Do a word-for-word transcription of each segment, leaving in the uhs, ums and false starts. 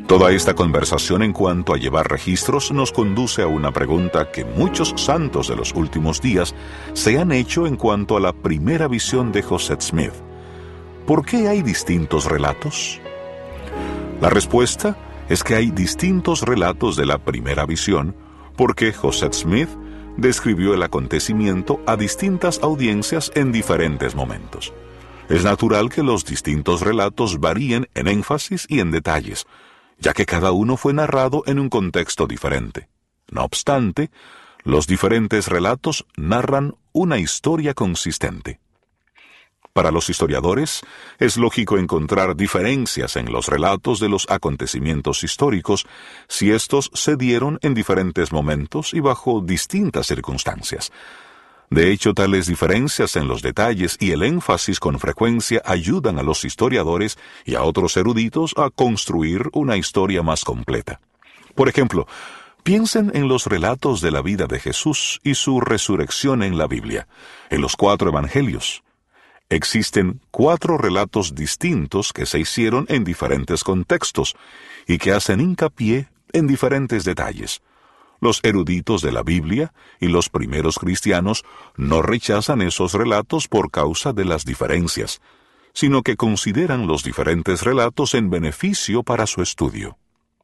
Toda esta conversación en cuanto a llevar registros nos conduce a una pregunta que muchos santos de los últimos días se han hecho en cuanto a la primera visión de Joseph Smith. ¿Por qué hay distintos relatos? La respuesta es que hay distintos relatos de la primera visión porque Joseph Smith describió el acontecimiento a distintas audiencias en diferentes momentos. Es natural que los distintos relatos varíen en énfasis y en detalles, ya que cada uno fue narrado en un contexto diferente. No obstante, los diferentes relatos narran una historia consistente. Para los historiadores, es lógico encontrar diferencias en los relatos de los acontecimientos históricos si estos se dieron en diferentes momentos y bajo distintas circunstancias. De hecho, tales diferencias en los detalles y el énfasis con frecuencia ayudan a los historiadores y a otros eruditos a construir una historia más completa. Por ejemplo, piensen en los relatos de la vida de Jesús y su resurrección en la Biblia, en los cuatro evangelios. Existen cuatro relatos distintos que se hicieron en diferentes contextos y que hacen hincapié en diferentes detalles. Los eruditos de la Biblia y los primeros cristianos no rechazan esos relatos por causa de las diferencias, sino que consideran los diferentes relatos en beneficio para su estudio.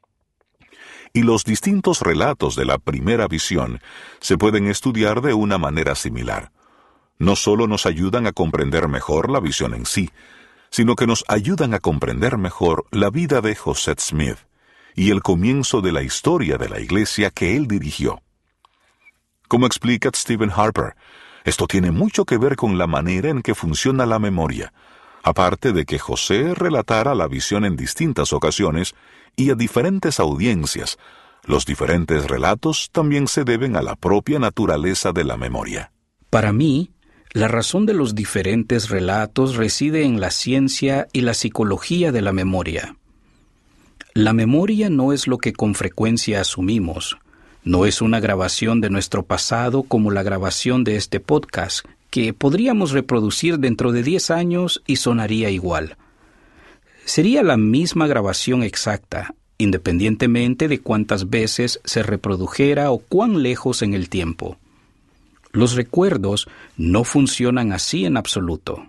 Y los distintos relatos de la primera visión se pueden estudiar de una manera similar. No solo nos ayudan a comprender mejor la visión en sí, sino que nos ayudan a comprender mejor la vida de Joseph Smith y el comienzo de la historia de la iglesia que él dirigió. Como explica Stephen Harper, esto tiene mucho que ver con la manera en que funciona la memoria, aparte de que José relatara la visión en distintas ocasiones y a diferentes audiencias. Los diferentes relatos también se deben a la propia naturaleza de la memoria. Para mí, la razón de los diferentes relatos reside en la ciencia y la psicología de la memoria. La memoria no es lo que con frecuencia asumimos. No es una grabación de nuestro pasado como la grabación de este podcast, que podríamos reproducir dentro de diez años y sonaría igual. Sería la misma grabación exacta, independientemente de cuántas veces se reprodujera o cuán lejos en el tiempo. Los recuerdos no funcionan así en absoluto.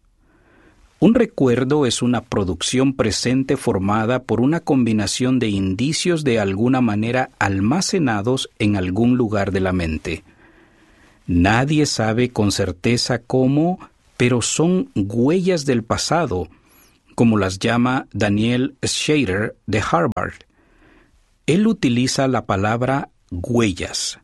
Un recuerdo es una producción presente formada por una combinación de indicios de alguna manera almacenados en algún lugar de la mente. Nadie sabe con certeza cómo, pero son huellas del pasado, como las llama Daniel Schrader de Harvard. Él utiliza la palabra huellas.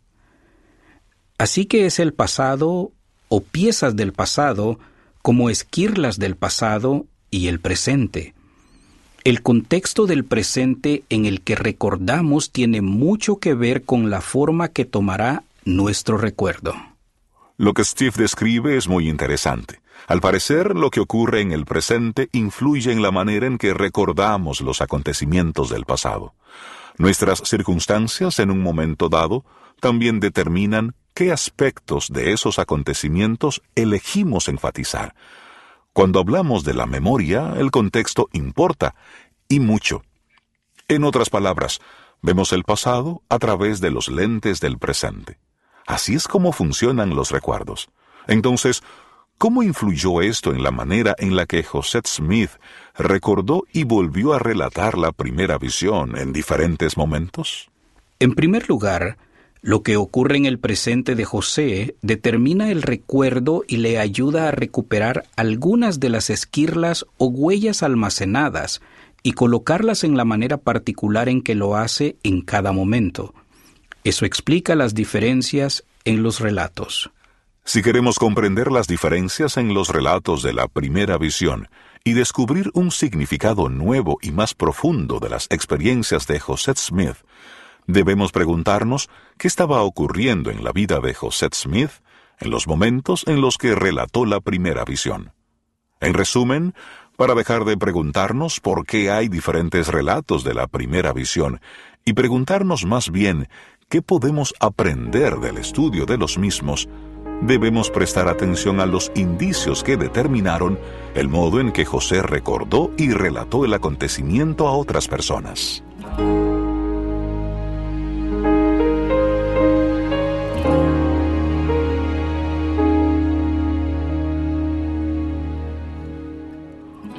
Así que es el pasado o piezas del pasado como esquirlas del pasado y el presente. El contexto del presente en el que recordamos tiene mucho que ver con la forma que tomará nuestro recuerdo. Lo que Steve describe es muy interesante. Al parecer, lo que ocurre en el presente influye en la manera en que recordamos los acontecimientos del pasado. Nuestras circunstancias en un momento dado también determinan qué aspectos de esos acontecimientos elegimos enfatizar. Cuando hablamos de la memoria, el contexto importa, y mucho. En otras palabras, vemos el pasado a través de los lentes del presente. Así es como funcionan los recuerdos. Entonces, ¿cómo influyó esto en la manera en la que Joseph Smith recordó y volvió a relatar la primera visión en diferentes momentos? En primer lugar, lo que ocurre en el presente de José determina el recuerdo y le ayuda a recuperar algunas de las esquirlas o huellas almacenadas y colocarlas en la manera particular en que lo hace en cada momento. Eso explica las diferencias en los relatos. Si queremos comprender las diferencias en los relatos de la primera visión y descubrir un significado nuevo y más profundo de las experiencias de Joseph Smith, debemos preguntarnos qué estaba ocurriendo en la vida de Joseph Smith en los momentos en los que relató la primera visión. En resumen, para dejar de preguntarnos por qué hay diferentes relatos de la primera visión y preguntarnos más bien qué podemos aprender del estudio de los mismos, debemos prestar atención a los indicios que determinaron el modo en que José recordó y relató el acontecimiento a otras personas.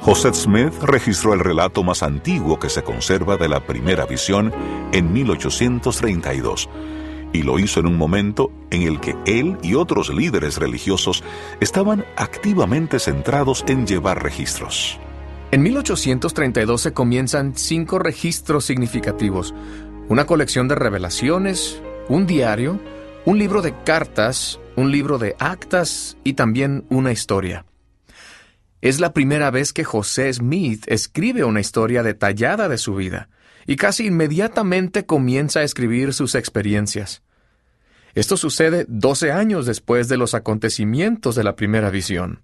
José Smith registró el relato más antiguo que se conserva de la primera visión en mil ochocientos treinta y dos, y lo hizo en un momento en el que él y otros líderes religiosos estaban activamente centrados en llevar registros. En mil ochocientos treinta y dos se comienzan cinco registros significativos: una colección de revelaciones, un diario, un libro de cartas, un libro de actas y también una historia. Es la primera vez que José Smith escribe una historia detallada de su vida, y casi inmediatamente comienza a escribir sus experiencias. Esto sucede doce años después de los acontecimientos de la primera visión.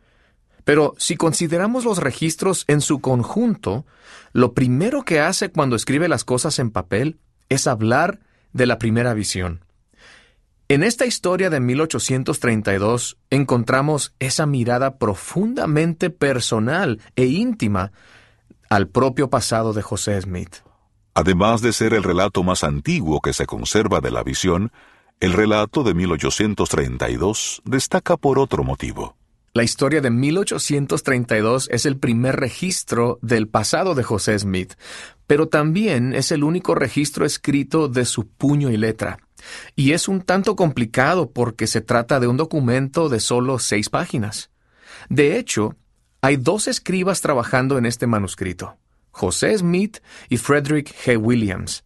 Pero si consideramos los registros en su conjunto, lo primero que hace cuando escribe las cosas en papel es hablar de la primera visión. En esta historia de mil ochocientos treinta y dos encontramos esa mirada profundamente personal e íntima al propio pasado de José Smith. Además de ser el relato más antiguo que se conserva de la visión, el relato de mil ochocientos treinta y dos destaca por otro motivo. La historia de mil ochocientos treinta y dos es el primer registro del pasado de José Smith, pero también es el único registro escrito de su puño y letra. Y es un tanto complicado porque se trata de un documento de solo seis páginas. De hecho, hay dos escribas trabajando en este manuscrito: José Smith y Frederick G. Williams.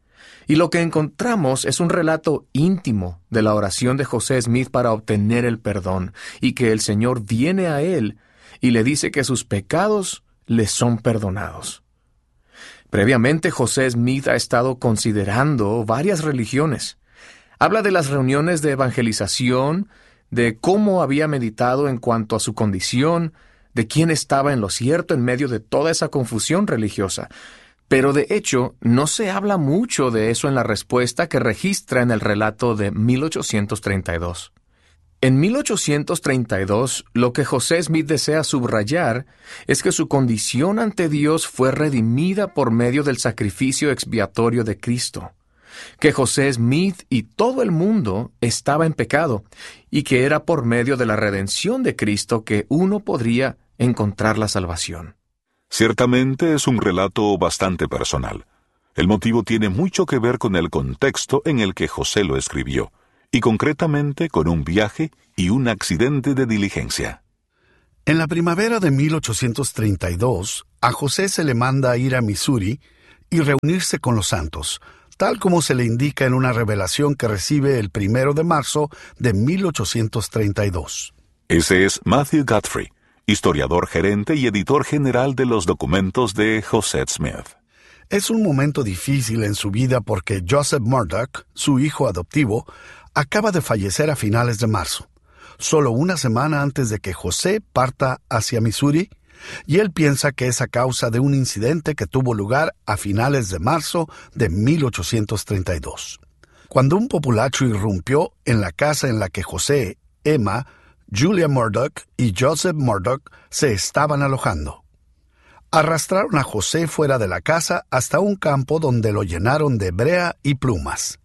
Y lo que encontramos es un relato íntimo de la oración de José Smith para obtener el perdón, y que el Señor viene a él y le dice que sus pecados le son perdonados. Previamente, José Smith ha estado considerando varias religiones. Habla de las reuniones de evangelización, de cómo había meditado en cuanto a su condición, de quién estaba en lo cierto en medio de toda esa confusión religiosa. Pero de hecho, no se habla mucho de eso en la respuesta que registra en el relato de mil ochocientos treinta y dos. En mil ochocientos treinta y dos, lo que José Smith desea subrayar es que su condición ante Dios fue redimida por medio del sacrificio expiatorio de Cristo, que José Smith y todo el mundo estaba en pecado, y que era por medio de la redención de Cristo que uno podría encontrar la salvación. Ciertamente es un relato bastante personal. El motivo tiene mucho que ver con el contexto en el que José lo escribió, y concretamente con un viaje y un accidente de diligencia. En la primavera de mil ochocientos treinta y dos, a José se le manda a ir a Missouri y reunirse con los santos, tal como se le indica en una revelación que recibe el primero de marzo de mil ochocientos treinta y dos. Ese es Matthew Guthrie, historiador gerente y editor general de los documentos de José Smith. Es un momento difícil en su vida porque Joseph Murdoch, su hijo adoptivo, acaba de fallecer a finales de marzo, solo una semana antes de que José parta hacia Missouri, y él piensa que es a causa de un incidente que tuvo lugar a finales de marzo de mil ochocientos treinta y dos, cuando un populacho irrumpió en la casa en la que José, Emma, Julia Murdoch y Joseph Murdoch se estaban alojando. Arrastraron a José fuera de la casa hasta un campo donde lo llenaron de brea y plumas.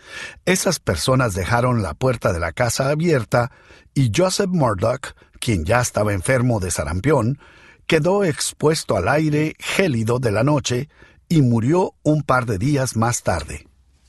Esas personas dejaron la puerta de la casa abierta y Joseph Murdoch, quien ya estaba enfermo de sarampión, quedó expuesto al aire gélido de la noche y murió un par de días más tarde.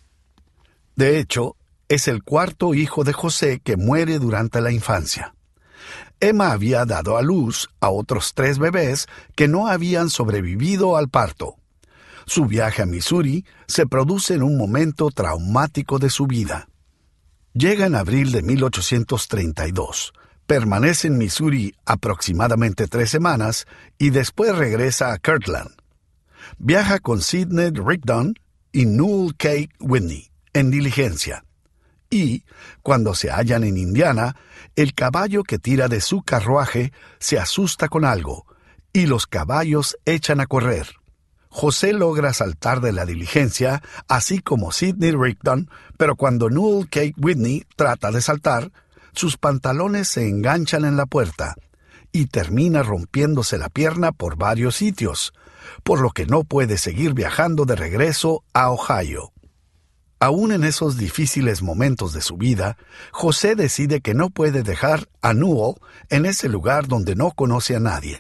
De hecho, es el cuarto hijo de José que muere durante la infancia. Emma había dado a luz a otros tres bebés que no habían sobrevivido al parto. Su viaje a Missouri se produce en un momento traumático de su vida. Llega en abril de mil ochocientos treinta y dos, permanece en Missouri aproximadamente tres semanas y después regresa a Kirtland. Viaja con Sidney Rigdon y Newell K. Whitney en diligencia. Y, cuando se hallan en Indiana, el caballo que tira de su carruaje se asusta con algo, y los caballos echan a correr. José logra saltar de la diligencia, así como Sidney Rigdon, pero cuando Newell K. Whitney trata de saltar, sus pantalones se enganchan en la puerta, y termina rompiéndose la pierna por varios sitios, por lo que no puede seguir viajando de regreso a Ohio. Aún en esos difíciles momentos de su vida, José decide que no puede dejar a Newell en ese lugar donde no conoce a nadie,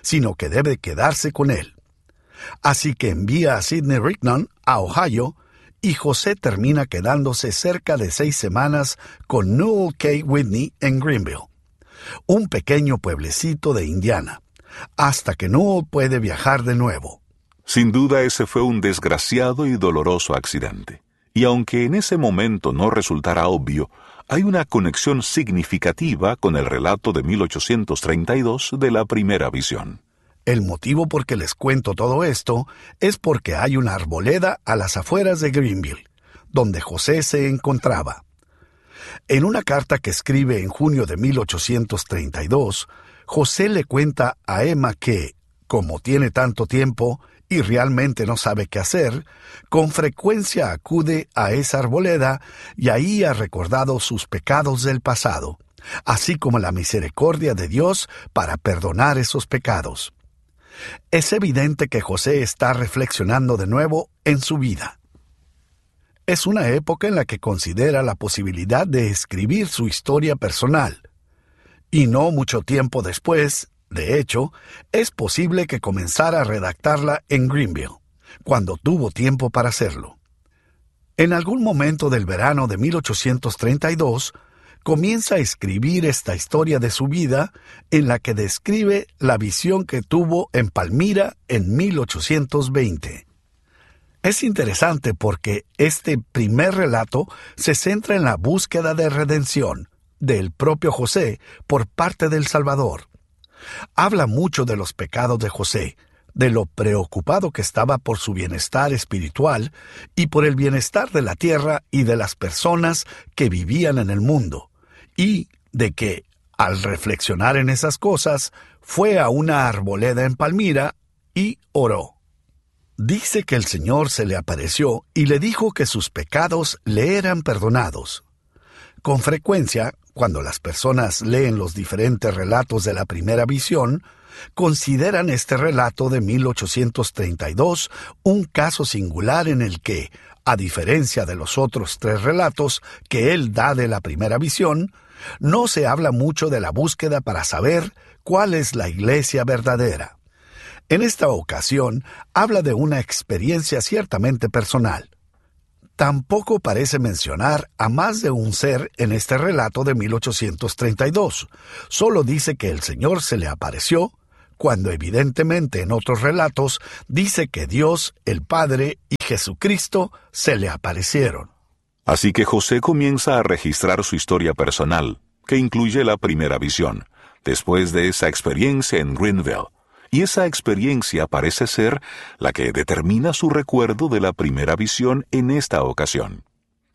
sino que debe quedarse con él. Así que envía a Sidney Rigdon a Ohio, y José termina quedándose cerca de seis semanas con Newell K. Whitney en Greenville, un pequeño pueblecito de Indiana, hasta que Newell puede viajar de nuevo. Sin duda ese fue un desgraciado y doloroso accidente. Y aunque en ese momento no resultara obvio, hay una conexión significativa con el relato de mil ochocientos treinta y dos de la primera visión. El motivo por que les cuento todo esto es porque hay una arboleda a las afueras de Greenville, donde José se encontraba. En una carta que escribe en junio de mil ochocientos treinta y dos, José le cuenta a Emma que, como tiene tanto tiempo y realmente no sabe qué hacer, con frecuencia acude a esa arboleda y ahí ha recordado sus pecados del pasado, así como la misericordia de Dios para perdonar esos pecados. Es evidente que José está reflexionando de nuevo en su vida. Es una época en la que considera la posibilidad de escribir su historia personal. Y no mucho tiempo después, de hecho, es posible que comenzara a redactarla en Greenville, cuando tuvo tiempo para hacerlo. En algún momento del verano de mil ochocientos treinta y dos, comienza a escribir esta historia de su vida en la que describe la visión que tuvo en Palmira en mil ochocientos veinte. Es interesante porque este primer relato se centra en la búsqueda de redención del propio José por parte del Salvador. Habla mucho de los pecados de José, de lo preocupado que estaba por su bienestar espiritual y por el bienestar de la tierra y de las personas que vivían en el mundo, y de que, al reflexionar en esas cosas, fue a una arboleda en Palmira y oró. Dice que el Señor se le apareció y le dijo que sus pecados le eran perdonados. Con frecuencia, cuando las personas leen los diferentes relatos de la primera visión, consideran este relato de mil ochocientos treinta y dos un caso singular en el que, a diferencia de los otros tres relatos que él da de la primera visión, no se habla mucho de la búsqueda para saber cuál es la iglesia verdadera. En esta ocasión, habla de una experiencia ciertamente personal. Tampoco parece mencionar a más de un ser en este relato de mil ochocientos treinta y dos. Solo dice que el Señor se le apareció, cuando evidentemente en otros relatos dice que Dios, el Padre y Jesucristo se le aparecieron. Así que José comienza a registrar su historia personal, que incluye la primera visión, después de esa experiencia en Greenville. Y esa experiencia parece ser la que determina su recuerdo de la primera visión en esta ocasión.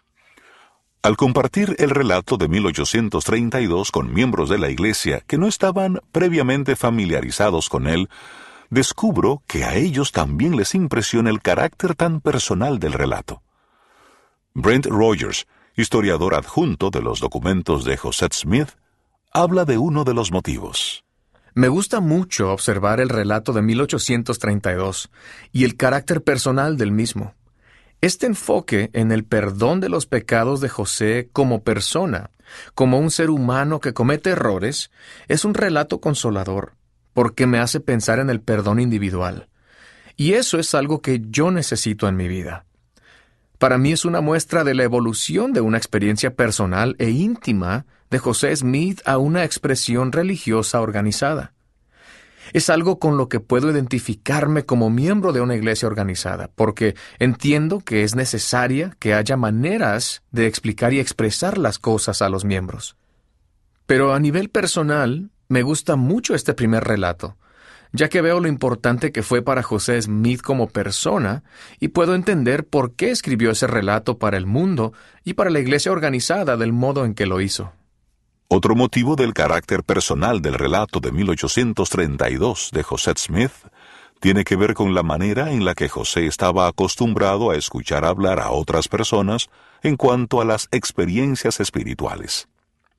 Al compartir el relato de mil ochocientos treinta y dos con miembros de la iglesia que no estaban previamente familiarizados con él, descubro que a ellos también les impresiona el carácter tan personal del relato. Brent Rogers, historiador adjunto de los documentos de José Smith, habla de uno de los motivos. Me gusta mucho observar el relato de mil ochocientos treinta y dos y el carácter personal del mismo. Este enfoque en el perdón de los pecados de José como persona, como un ser humano que comete errores, es un relato consolador, porque me hace pensar en el perdón individual. Y eso es algo que yo necesito en mi vida. Para mí es una muestra de la evolución de una experiencia personal e íntima de José Smith a una expresión religiosa organizada. Es algo con lo que puedo identificarme como miembro de una iglesia organizada, porque entiendo que es necesaria que haya maneras de explicar y expresar las cosas a los miembros. Pero a nivel personal, me gusta mucho este primer relato, ya que veo lo importante que fue para José Smith como persona y puedo entender por qué escribió ese relato para el mundo y para la iglesia organizada del modo en que lo hizo. Otro motivo del carácter personal del relato de mil ochocientos treinta y dos de José Smith tiene que ver con la manera en la que José estaba acostumbrado a escuchar hablar a otras personas en cuanto a las experiencias espirituales.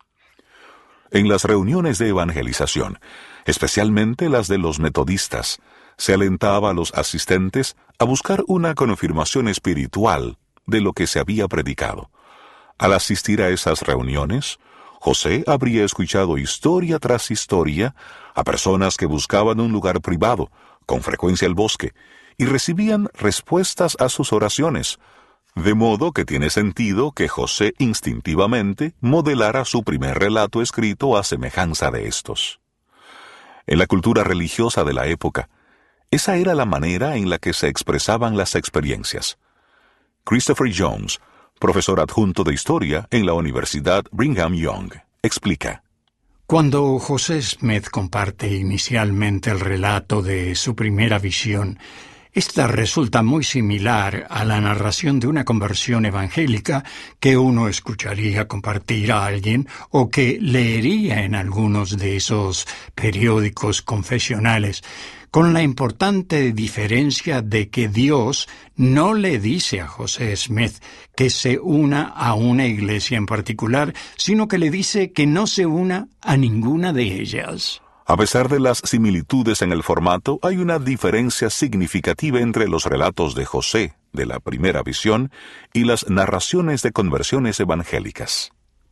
En las reuniones de evangelización, especialmente las de los metodistas, se alentaba a los asistentes a buscar una confirmación espiritual de lo que se había predicado. Al asistir a esas reuniones, José habría escuchado historia tras historia a personas que buscaban un lugar privado, con frecuencia el bosque, y recibían respuestas a sus oraciones, de modo que tiene sentido que José instintivamente modelara su primer relato escrito a semejanza de estos. En la cultura religiosa de la época, esa era la manera en la que se expresaban las experiencias. Christopher Jones, profesor adjunto de historia en la Universidad Brigham Young, explica: Cuando José Smith comparte inicialmente el relato de su primera visión, esta resulta muy similar a la narración de una conversión evangélica que uno escucharía compartir a alguien o que leería en algunos de esos periódicos confesionales, con la importante diferencia de que Dios no le dice a José Smith que se una a una iglesia en particular, sino que le dice que no se una a ninguna de ellas. A pesar de las similitudes en el formato, hay una diferencia significativa entre los relatos de José, de la primera visión, y las narraciones de conversiones evangélicas.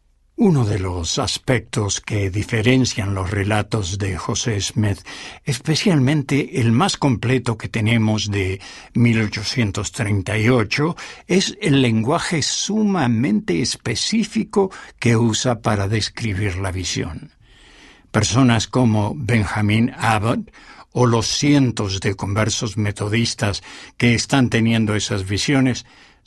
Uno de los aspectos que diferencian los relatos de José Smith, especialmente el más completo que tenemos de mil ochocientos treinta y ocho, es el lenguaje sumamente específico que usa para describir la visión. Personas como Benjamin Abbott o los cientos de conversos metodistas que están teniendo esas visiones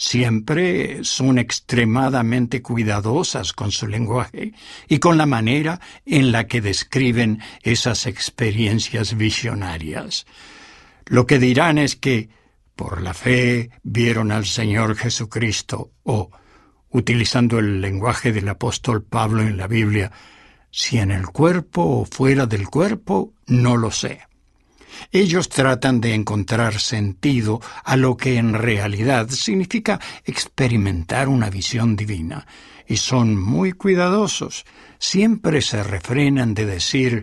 siempre son extremadamente cuidadosas con su lenguaje y con la manera en la que describen esas experiencias visionarias. Lo que dirán es que por la fe vieron al Señor Jesucristo o, utilizando el lenguaje del apóstol Pablo en la Biblia, si en el cuerpo o fuera del cuerpo, no lo sé. Ellos tratan de encontrar sentido a lo que en realidad significa experimentar una visión divina, y son muy cuidadosos. Siempre se refrenan de decir,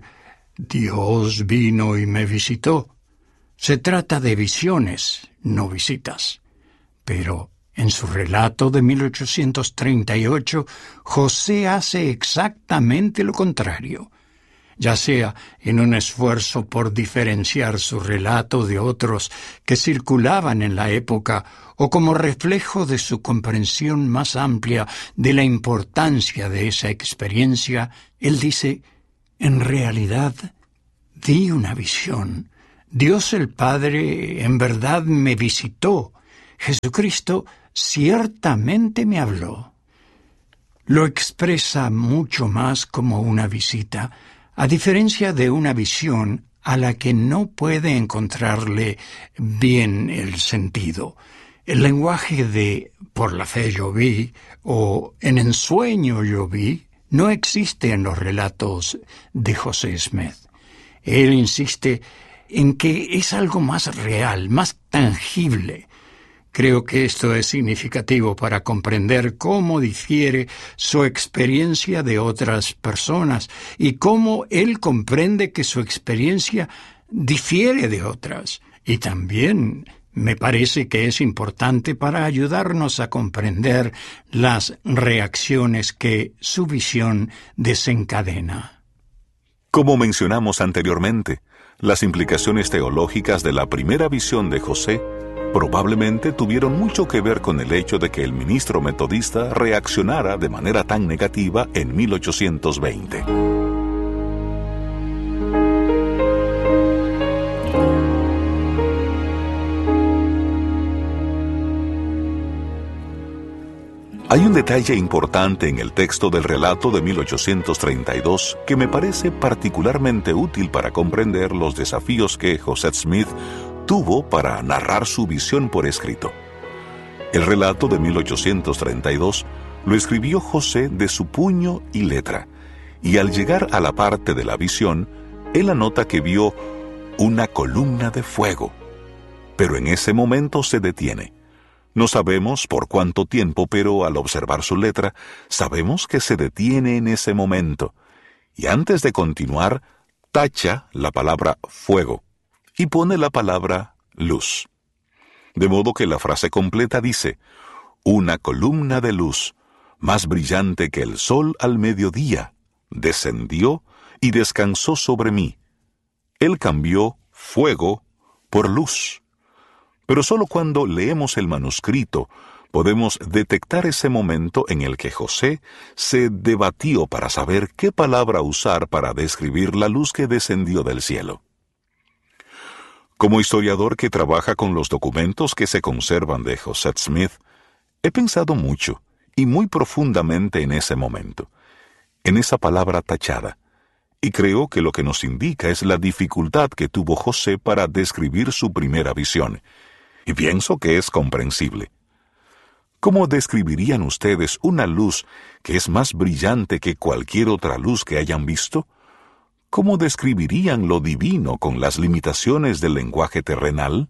Dios vino y me visitó. Se trata de visiones, no visitas. Pero en su relato de mil ochocientos treinta y ocho, José hace exactamente lo contrario. Ya sea en un esfuerzo por diferenciar su relato de otros que circulaban en la época o como reflejo de su comprensión más amplia de la importancia de esa experiencia, él dice, en realidad, di una visión. Dios el Padre en verdad me visitó. Jesucristo ciertamente me habló. Lo expresa mucho más como una visita, a diferencia de una visión a la que no puede encontrarle bien el sentido. El lenguaje de por la fe yo vi o en ensueño yo vi no existe en los relatos de José Smith. Él insiste en que es algo más real, más tangible. Creo que esto es significativo para comprender cómo difiere su experiencia de otras personas y cómo él comprende que su experiencia difiere de otras. Y también me parece que es importante para ayudarnos a comprender las reacciones que su visión desencadena. Como mencionamos anteriormente, las implicaciones teológicas de la primera visión de José probablemente tuvieron mucho que ver con el hecho de que el ministro metodista reaccionara de manera tan negativa en mil ochocientos veinte. Hay un detalle importante en el texto del relato de mil ochocientos treinta y dos que me parece particularmente útil para comprender los desafíos que José Smith tuvo para narrar su visión por escrito. El relato de mil ochocientos treinta y dos lo escribió José de su puño y letra, y al llegar a la parte de la visión, él anota que vio una columna de fuego. Pero en ese momento se detiene. No sabemos por cuánto tiempo, pero al observar su letra, sabemos que se detiene en ese momento. Y antes de continuar, tacha la palabra fuego y pone la palabra luz. De modo que la frase completa dice, una columna de luz, más brillante que el sol al mediodía, descendió y descansó sobre mí. Él cambió fuego por luz. Pero solo cuando leemos el manuscrito podemos detectar ese momento en el que José se debatió para saber qué palabra usar para describir la luz que descendió del cielo. Como historiador que trabaja con los documentos que se conservan de José Smith, he pensado mucho y muy profundamente en ese momento, en esa palabra tachada, y creo que lo que nos indica es la dificultad que tuvo José para describir su primera visión, y pienso que es comprensible. ¿Cómo describirían ustedes una luz que es más brillante que cualquier otra luz que hayan visto? ¿Cómo describirían lo divino con las limitaciones del lenguaje terrenal?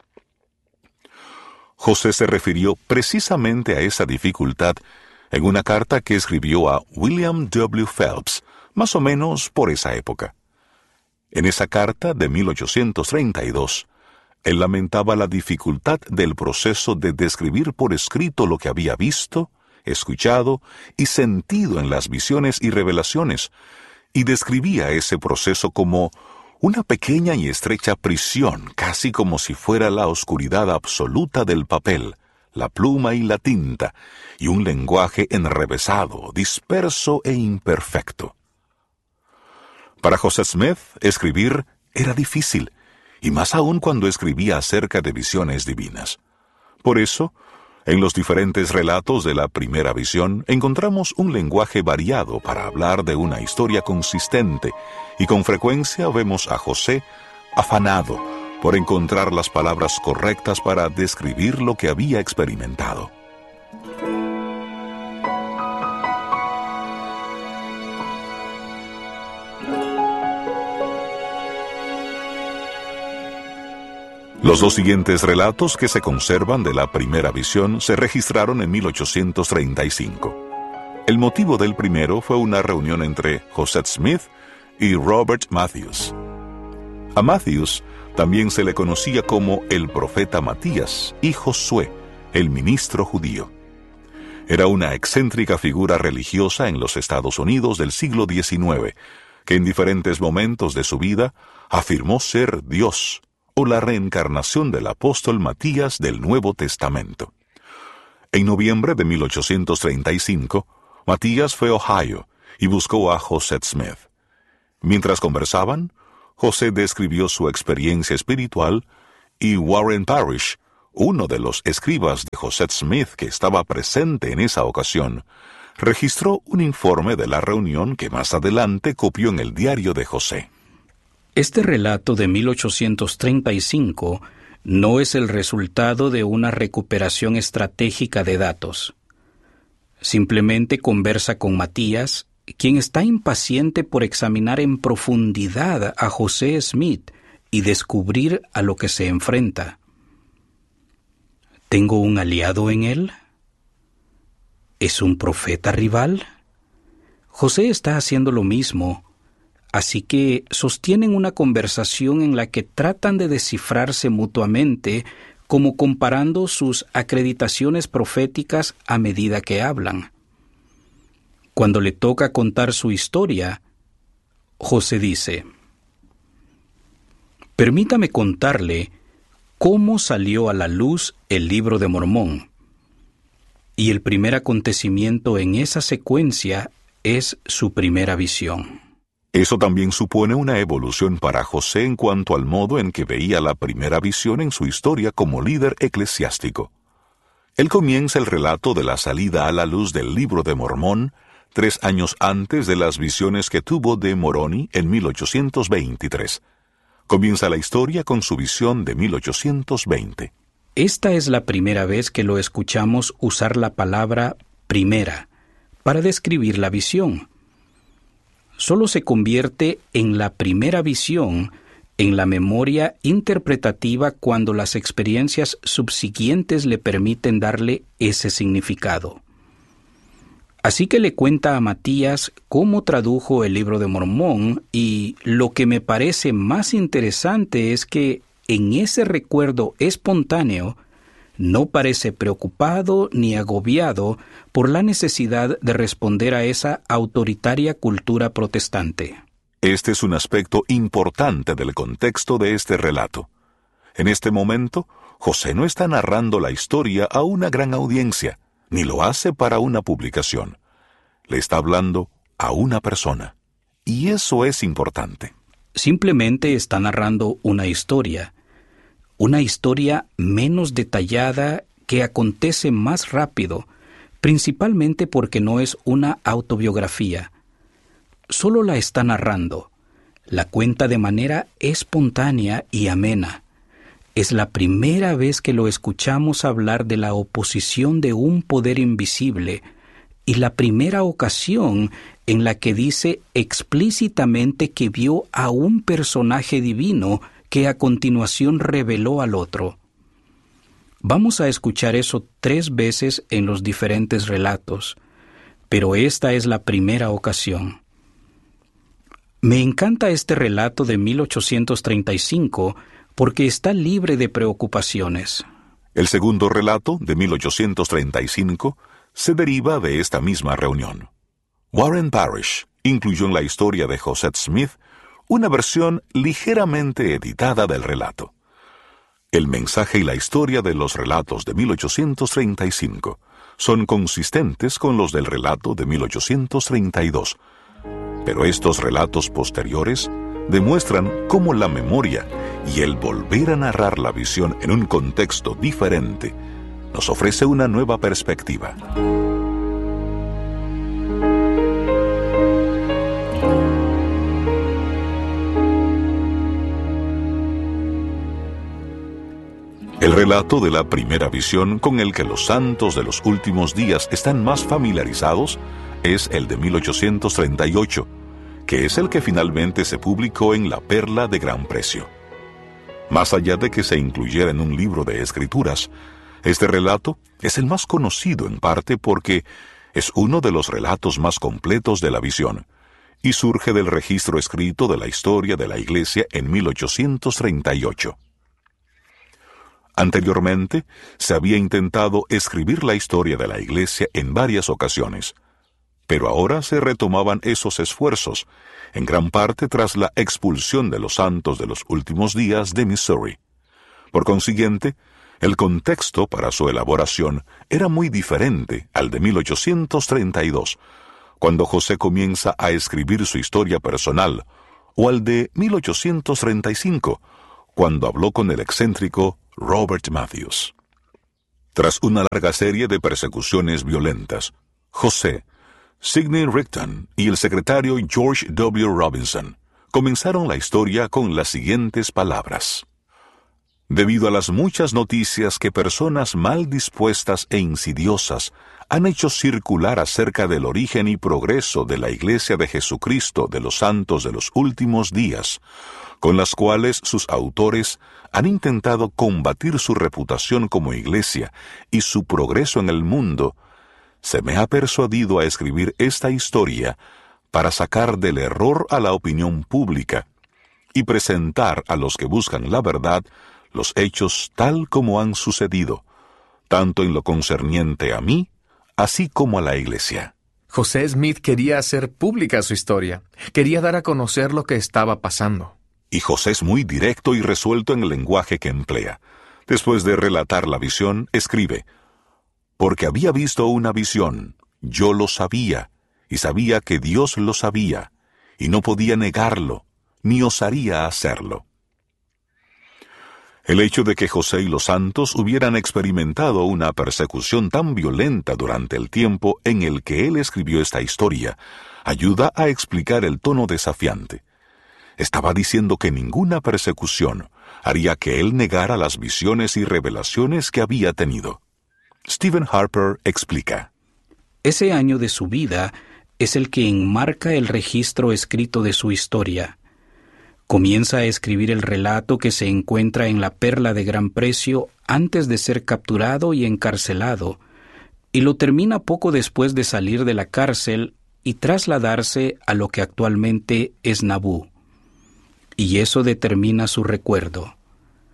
José se refirió precisamente a esa dificultad en una carta que escribió a William W. Phelps, más o menos por esa época. En esa carta de mil ochocientos treinta y dos, él lamentaba la dificultad del proceso de describir por escrito lo que había visto, escuchado y sentido en las visiones y revelaciones, y describía ese proceso como una pequeña y estrecha prisión, casi como si fuera la oscuridad absoluta del papel, la pluma y la tinta, y un lenguaje enrevesado, disperso e imperfecto. Para José Smith, escribir era difícil, y más aún cuando escribía acerca de visiones divinas. Por eso, en los diferentes relatos de la primera visión encontramos un lenguaje variado para hablar de una historia consistente, y con frecuencia vemos a José afanado por encontrar las palabras correctas para describir lo que había experimentado. Los dos siguientes relatos que se conservan de la primera visión se registraron en mil ochocientos treinta y cinco. El motivo del primero fue una reunión entre José Smith y Robert Matthews. A Matthews también se le conocía como el profeta Matías y Josué, el ministro judío. Era una excéntrica figura religiosa en los Estados Unidos del siglo diecinueve, que en diferentes momentos de su vida afirmó ser Dios, o la reencarnación del apóstol Matías del Nuevo Testamento. En noviembre de mil ochocientos treinta y cinco, Matías fue a Ohio y buscó a José Smith. Mientras conversaban, José describió su experiencia espiritual y Warren Parrish, uno de los escribas de José Smith que estaba presente en esa ocasión, registró un informe de la reunión que más adelante copió en el diario de José. Este relato de mil ochocientos treinta y cinco no es el resultado de una recuperación estratégica de datos. Simplemente conversa con Matías, quien está impaciente por examinar en profundidad a José Smith y descubrir a lo que se enfrenta. ¿Tengo un aliado en él? ¿Es un profeta rival? José está haciendo lo mismo. Así que sostienen una conversación en la que tratan de descifrarse mutuamente, como comparando sus acreditaciones proféticas a medida que hablan. Cuando le toca contar su historia, José dice: «Permítame contarle cómo salió a la luz el Libro de Mormón. Y el primer acontecimiento en esa secuencia es su primera visión». Eso también supone una evolución para José en cuanto al modo en que veía la primera visión en su historia como líder eclesiástico. Él comienza el relato de la salida a la luz del Libro de Mormón tres años antes de las visiones que tuvo de Moroni en mil ochocientos veintitrés. Comienza la historia con su visión de mil ochocientos veinte. Esta es la primera vez que lo escuchamos usar la palabra primera para describir la visión. Solo se convierte en la primera visión en la memoria interpretativa cuando las experiencias subsiguientes le permiten darle ese significado. Así que le cuenta a Matías cómo tradujo el Libro de Mormón, y lo que me parece más interesante es que en ese recuerdo espontáneo No parece preocupado ni agobiado por la necesidad de responder a esa autoritaria cultura protestante. Este es un aspecto importante del contexto de este relato. En este momento, José no está narrando la historia a una gran audiencia, ni lo hace para una publicación. Le está hablando a una persona. Y eso es importante. Simplemente está narrando una historia. Una historia menos detallada que acontece más rápido, principalmente porque no es una autobiografía. Solo la está narrando. La cuenta de manera espontánea y amena. Es la primera vez que lo escuchamos hablar de la oposición de un poder invisible y la primera ocasión en la que dice explícitamente que vio a un personaje divino que a continuación reveló al otro. Vamos a escuchar eso tres veces en los diferentes relatos, pero esta es la primera ocasión. Me encanta este relato de mil ochocientos treinta y cinco porque está libre de preocupaciones. El segundo relato, de mil ochocientos treinta y cinco, se deriva de esta misma reunión. Warren Parrish incluyó en la historia de Josette Smith una versión ligeramente editada del relato. El mensaje y la historia de los relatos de mil ochocientos treinta y cinco son consistentes con los del relato de mil ochocientos treinta y dos, pero estos relatos posteriores demuestran cómo la memoria y el volver a narrar la visión en un contexto diferente nos ofrece una nueva perspectiva. El relato de la primera visión con el que los santos de los últimos días están más familiarizados es el de mil ochocientos treinta y ocho, que es el que finalmente se publicó en La Perla de Gran Precio. Más allá de que se incluyera en un libro de escrituras, este relato es el más conocido en parte porque es uno de los relatos más completos de la visión y surge del registro escrito de la historia de la Iglesia en mil ochocientos treinta y ocho. Anteriormente, se había intentado escribir la historia de la Iglesia en varias ocasiones, pero ahora se retomaban esos esfuerzos, en gran parte tras la expulsión de los santos de los últimos días de Missouri. Por consiguiente, el contexto para su elaboración era muy diferente al de mil ochocientos treinta y dos, cuando José comienza a escribir su historia personal, o al de mil ochocientos treinta y cinco, cuando habló con el excéntrico Robert Matthews. Tras una larga serie de persecuciones violentas, José, Sidney Rigdon y el secretario George W. Robinson comenzaron la historia con las siguientes palabras. Debido a las muchas noticias que personas mal dispuestas e insidiosas han hecho circular acerca del origen y progreso de la Iglesia de Jesucristo de los Santos de los Últimos Días, con las cuales sus autores han intentado combatir su reputación como Iglesia y su progreso en el mundo, se me ha persuadido a escribir esta historia para sacar del error a la opinión pública y presentar a los que buscan la verdad los hechos tal como han sucedido, tanto en lo concerniente a mí, así como a la Iglesia. José Smith quería hacer pública su historia, quería dar a conocer lo que estaba pasando. Y José es muy directo y resuelto en el lenguaje que emplea. Después de relatar la visión, escribe, «Porque había visto una visión, yo lo sabía, y sabía que Dios lo sabía, y no podía negarlo, ni osaría hacerlo». El hecho de que José y los santos hubieran experimentado una persecución tan violenta durante el tiempo en el que él escribió esta historia, ayuda a explicar el tono desafiante. Estaba diciendo que ninguna persecución haría que él negara las visiones y revelaciones que había tenido. Stephen Harper explica. Ese año de su vida es el que enmarca el registro escrito de su historia. Comienza a escribir el relato que se encuentra en La Perla de Gran Precio antes de ser capturado y encarcelado, y lo termina poco después de salir de la cárcel y trasladarse a lo que actualmente es Nabú. Y eso determina su recuerdo.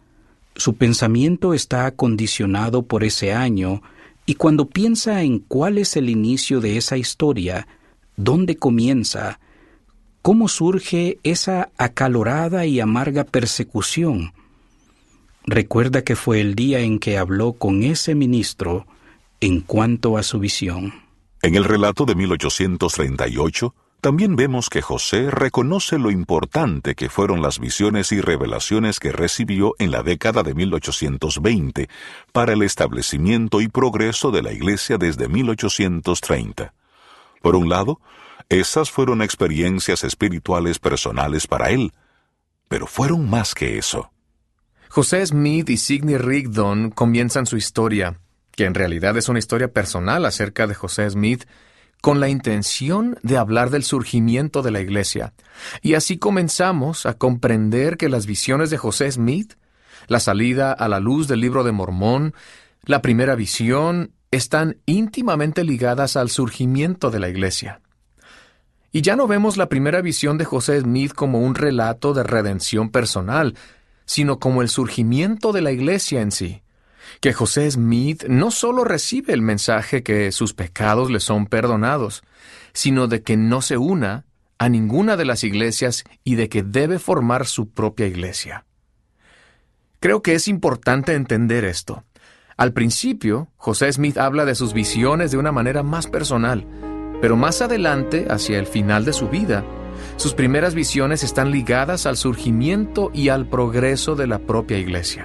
Su pensamiento está acondicionado por ese año y cuando piensa en cuál es el inicio de esa historia, dónde comienza, cómo surge esa acalorada y amarga persecución, recuerda que fue el día en que habló con ese ministro en cuanto a su visión. En el relato de mil ochocientos treinta y ocho, también vemos que José reconoce lo importante que fueron las visiones y revelaciones que recibió en la década de mil ochocientos veinte para el establecimiento y progreso de la Iglesia desde mil ochocientos treinta. Por un lado, esas fueron experiencias espirituales personales para él, pero fueron más que eso. José Smith y Sidney Rigdon comienzan su historia, que en realidad es una historia personal acerca de José Smith, con la intención de hablar del surgimiento de la Iglesia. Y así comenzamos a comprender que las visiones de José Smith, la salida a la luz del Libro de Mormón, la primera visión, están íntimamente ligadas al surgimiento de la Iglesia. Y ya no vemos la primera visión de José Smith como un relato de redención personal, sino como el surgimiento de la Iglesia en sí. Que José Smith no solo recibe el mensaje que sus pecados le son perdonados, sino de que no se una a ninguna de las iglesias y de que debe formar su propia iglesia. Creo que es importante entender esto. Al principio, José Smith habla de sus visiones de una manera más personal, pero más adelante, hacia el final de su vida, sus primeras visiones están ligadas al surgimiento y al progreso de la propia iglesia.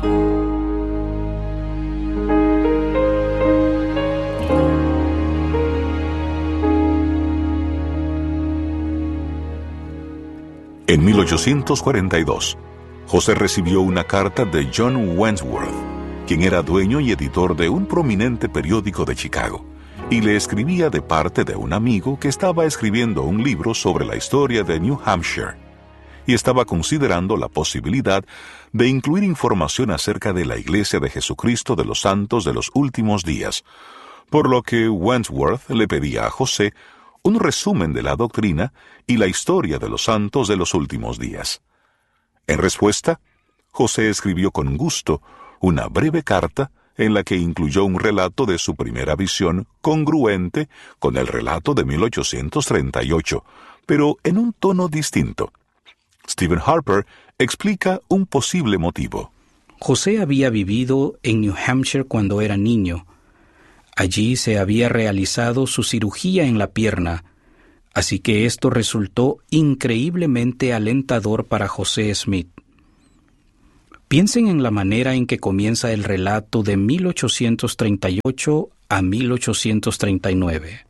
En mil ochocientos cuarenta y dos, José recibió una carta de John Wentworth, quien era dueño y editor de un prominente periódico de Chicago, y le escribía de parte de un amigo que estaba escribiendo un libro sobre la historia de New Hampshire, y estaba considerando la posibilidad de incluir información acerca de la Iglesia de Jesucristo de los Santos de los Últimos Días, por lo que Wentworth le pedía a José un resumen de la doctrina y la historia de los santos de los últimos días. En respuesta, José escribió con gusto una breve carta en la que incluyó un relato de su primera visión congruente con el relato de mil ochocientos treinta y ocho, pero en un tono distinto. Stephen Harper explica un posible motivo. José había vivido en New Hampshire cuando era niño. Allí se había realizado su cirugía en la pierna, así que esto resultó increíblemente alentador para José Smith. Piensen en la manera en que comienza el relato de mil ochocientos treinta y ocho a mil ochocientos treinta y nueve.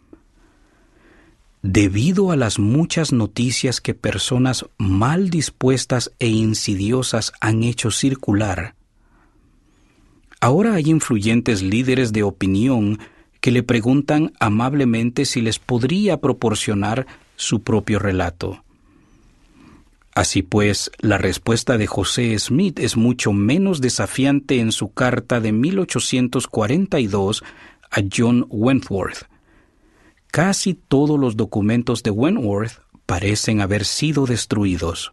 Debido a las muchas noticias que personas mal dispuestas e insidiosas han hecho circular, ahora hay influyentes líderes de opinión que le preguntan amablemente si les podría proporcionar su propio relato. Así pues, la respuesta de José Smith es mucho menos desafiante en su carta de mil ochocientos cuarenta y dos a John Wentworth. Casi todos los documentos de Wentworth parecen haber sido destruidos.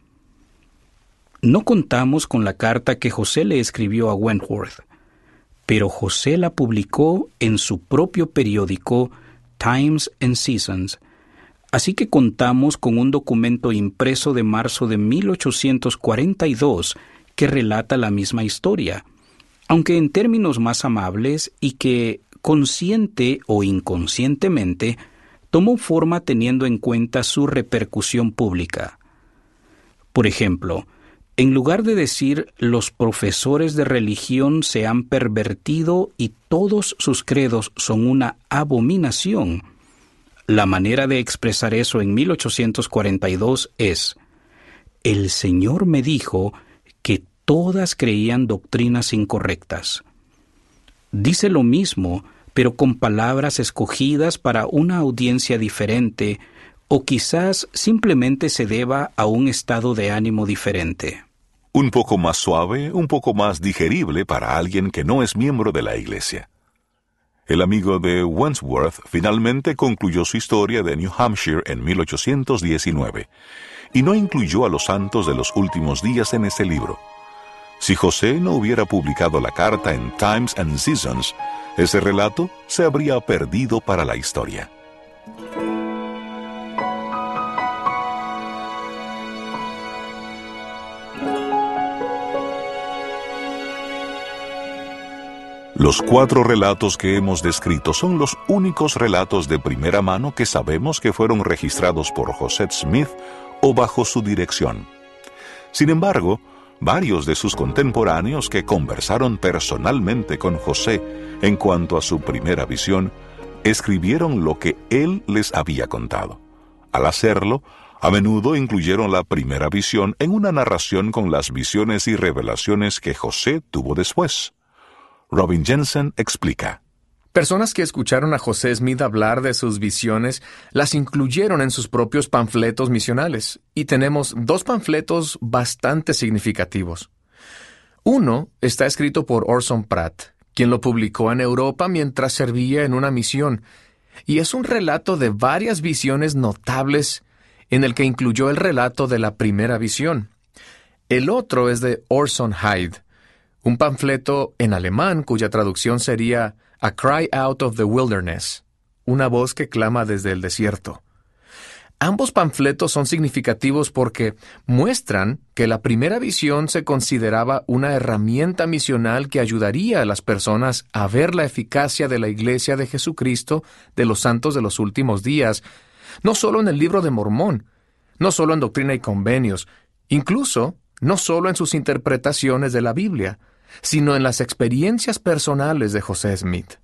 No contamos con la carta que José le escribió a Wentworth, pero José la publicó en su propio periódico Times and Seasons, así que contamos con un documento impreso de marzo de mil ochocientos cuarenta y dos que relata la misma historia, aunque en términos más amables y que, consciente o inconscientemente, tomó forma teniendo en cuenta su repercusión pública. Por ejemplo, en lugar de decir los profesores de religión se han pervertido y todos sus credos son una abominación, la manera de expresar eso en mil ochocientos cuarenta y dos es: el Señor me dijo que todas creían doctrinas incorrectas. Dice lo mismo, pero con palabras escogidas para una audiencia diferente, o quizás simplemente se deba a un estado de ánimo diferente. Un poco más suave, un poco más digerible para alguien que no es miembro de la Iglesia. El amigo de Wentworth finalmente concluyó su historia de New Hampshire en mil ochocientos diecinueve, y no incluyó a los santos de los últimos días en ese libro. Si José no hubiera publicado la carta en Times and Seasons, ese relato se habría perdido para la historia. Los cuatro relatos que hemos descrito son los únicos relatos de primera mano que sabemos que fueron registrados por José Smith o bajo su dirección. Sin embargo, varios de sus contemporáneos que conversaron personalmente con José en cuanto a su primera visión, escribieron lo que él les había contado. Al hacerlo, a menudo incluyeron la primera visión en una narración con las visiones y revelaciones que José tuvo después. Robin Jensen explica. Personas que escucharon a José Smith hablar de sus visiones las incluyeron en sus propios panfletos misionales, y tenemos dos panfletos bastante significativos. Uno está escrito por Orson Pratt, quien lo publicó en Europa mientras servía en una misión, y es un relato de varias visiones notables en el que incluyó el relato de la primera visión. El otro es de Orson Hyde, un panfleto en alemán cuya traducción sería A Cry Out of the Wilderness, una voz que clama desde el desierto. Ambos panfletos son significativos porque muestran que la primera visión se consideraba una herramienta misional que ayudaría a las personas a ver la eficacia de la Iglesia de Jesucristo de los santos de los últimos días, no solo en el Libro de Mormón, no solo en Doctrina y Convenios, incluso no solo en sus interpretaciones de la Biblia, sino en las experiencias personales de José Smith.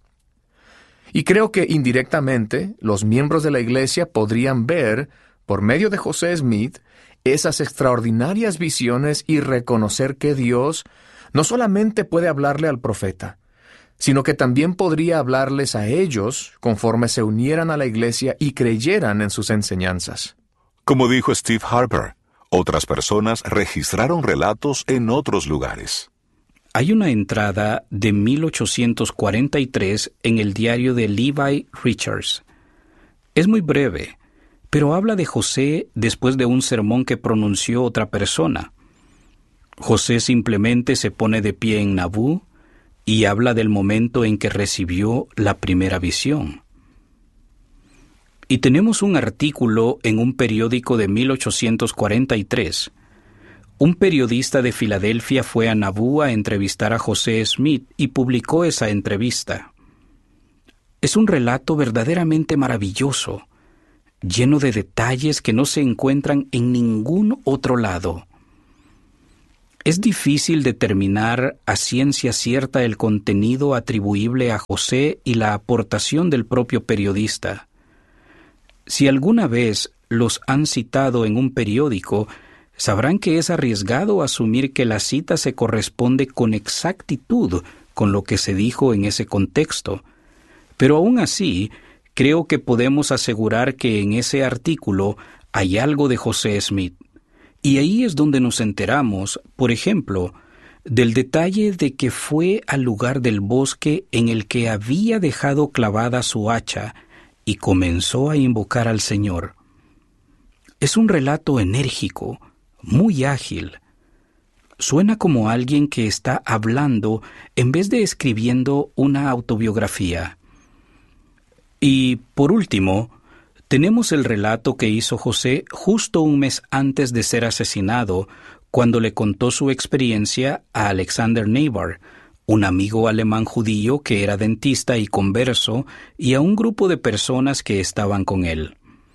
Y creo que indirectamente los miembros de la Iglesia podrían ver, por medio de José Smith, esas extraordinarias visiones y reconocer que Dios no solamente puede hablarle al profeta, sino que también podría hablarles a ellos conforme se unieran a la Iglesia y creyeran en sus enseñanzas. Como dijo Steve Harper, otras personas registraron relatos en otros lugares. Hay una entrada de mil ochocientos cuarenta y tres en el diario de Levi Richards. Es muy breve, pero habla de José después de un sermón que pronunció otra persona. José simplemente se pone de pie en Nabú y habla del momento en que recibió la primera visión. Y tenemos un artículo en un periódico de mil ochocientos cuarenta y tres. Un periodista de Filadelfia fue a Nabú a entrevistar a José Smith y publicó esa entrevista. Es un relato verdaderamente maravilloso, lleno de detalles que no se encuentran en ningún otro lado. Es difícil determinar a ciencia cierta el contenido atribuible a José y la aportación del propio periodista. Si alguna vez los han citado en un periódico, sabrán que es arriesgado asumir que la cita se corresponde con exactitud con lo que se dijo en ese contexto. Pero aún así, creo que podemos asegurar que en ese artículo hay algo de José Smith. Y ahí es donde nos enteramos, por ejemplo, del detalle de que fue al lugar del bosque en el que había dejado clavada su hacha y comenzó a invocar al Señor. Es un relato enérgico, muy ágil. Suena como alguien que está hablando en vez de escribiendo una autobiografía. Y, por último, tenemos el relato que hizo José justo un mes antes de ser asesinado, cuando le contó su experiencia a Alexander Neighbor, un amigo alemán judío que era dentista y converso, y a un grupo de personas que estaban con él.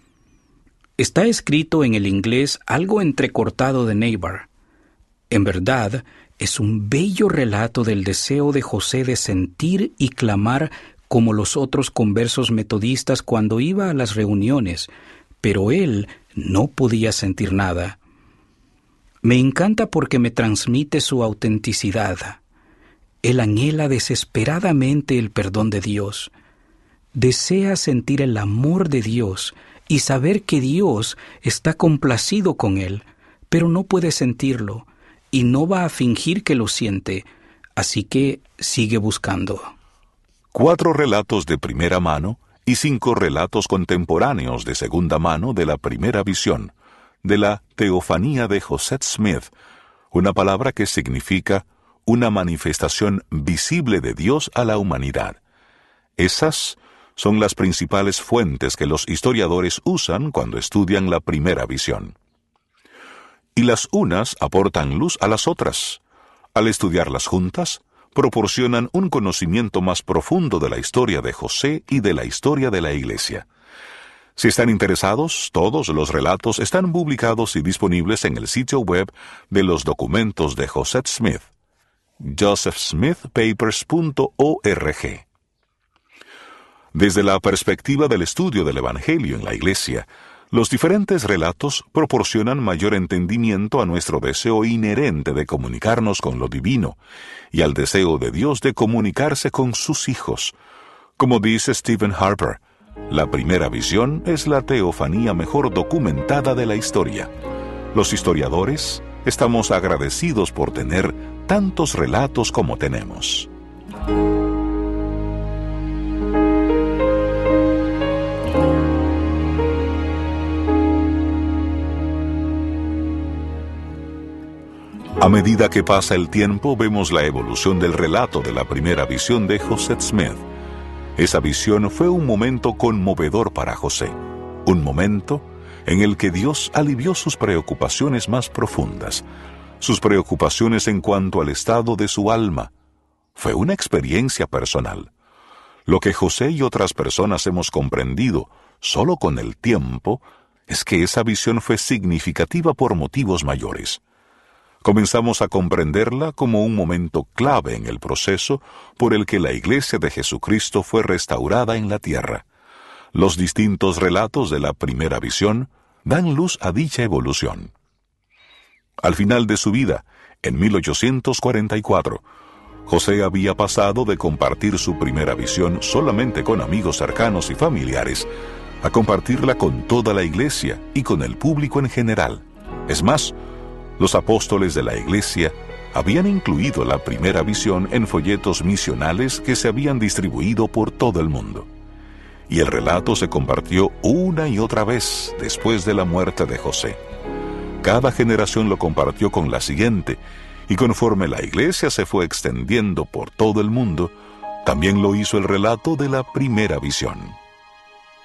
Está escrito en el inglés algo entrecortado de Neighbor. En verdad, es un bello relato del deseo de José de sentir y clamar como los otros conversos metodistas cuando iba a las reuniones, pero él no podía sentir nada. Me encanta porque me transmite su autenticidad. Él anhela desesperadamente el perdón de Dios. Desea sentir el amor de Dios y saber que Dios está complacido con él, pero no puede sentirlo y no va a fingir que lo siente, así que sigue buscando. Cuatro relatos de primera mano y cinco relatos contemporáneos de segunda mano de la primera visión, de la teofanía de José Smith, una palabra que significa una manifestación visible de Dios a la humanidad. Esas son las principales fuentes que los historiadores usan cuando estudian la primera visión. Y las unas aportan luz a las otras. Al estudiarlas juntas, proporcionan un conocimiento más profundo de la historia de José y de la historia de la Iglesia. Si están interesados, todos los relatos están publicados y disponibles en el sitio web de los documentos de Joseph Smith, joseph smith papers punto org. Desde la perspectiva del estudio del Evangelio en la Iglesia, los diferentes relatos proporcionan mayor entendimiento a nuestro deseo inherente de comunicarnos con lo divino y al deseo de Dios de comunicarse con sus hijos. Como dice Stephen Harper, la primera visión es la teofanía mejor documentada de la historia. Los historiadores estamos agradecidos por tener tantos relatos como tenemos. A medida que pasa el tiempo, vemos la evolución del relato de la primera visión de Joseph Smith. Esa visión fue un momento conmovedor para José, un momento en el que Dios alivió sus preocupaciones más profundas, sus preocupaciones en cuanto al estado de su alma. Fue una experiencia personal. Lo que José y otras personas hemos comprendido solo con el tiempo es que esa visión fue significativa por motivos mayores. Comenzamos a comprenderla como un momento clave en el proceso por el que la Iglesia de Jesucristo fue restaurada en la tierra. Los distintos relatos de la primera visión dan luz a dicha evolución. Al final de su vida, en mil ochocientos cuarenta y cuatro, José había pasado de compartir su primera visión solamente con amigos cercanos y familiares a compartirla con toda la Iglesia y con el público en general. Es más, los apóstoles de la Iglesia habían incluido la primera visión en folletos misionales que se habían distribuido por todo el mundo. Y el relato se compartió una y otra vez después de la muerte de José. Cada generación lo compartió con la siguiente, y conforme la Iglesia se fue extendiendo por todo el mundo, también lo hizo el relato de la primera visión.